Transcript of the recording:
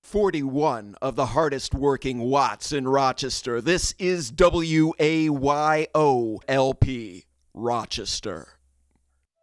41 of the hardest working watts in Rochester. This is WAYO-LP, Rochester.